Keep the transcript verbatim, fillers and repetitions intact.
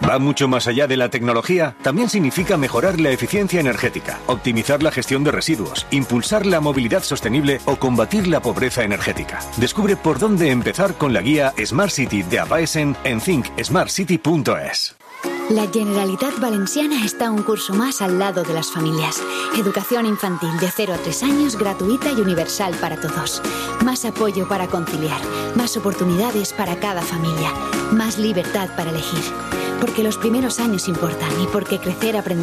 Va mucho más allá de la tecnología. También significa mejorar la eficiencia energética, optimizar la gestión de residuos, impulsar la movilidad sostenible o combatir la pobreza energética. Descubre por dónde empezar con la guía Smart City de Apaesen en think smart city punto es. La Generalitat Valenciana está un curso más al lado de las familias. Educación infantil de cero a tres años gratuita y universal para todos. Más apoyo para conciliar, más oportunidades para cada familia, más libertad para elegir. Porque los primeros años importan y porque crecer, aprender